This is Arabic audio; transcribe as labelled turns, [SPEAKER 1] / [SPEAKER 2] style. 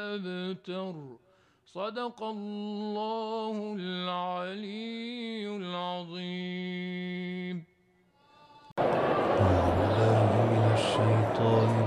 [SPEAKER 1] وأبتر. صدق الله العلي العظيم.
[SPEAKER 2] أعوذ بالله من الشيطان